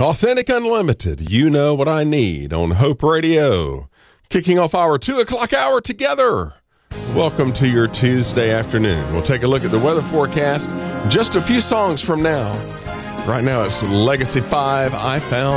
Authentic Unlimited, You Know What I Need on Hope Radio. Kicking off our 2 o'clock hour together. Welcome to your Tuesday afternoon. We'll take a look at the weather forecast just a few songs from now. Right now it's Legacy 5, I Found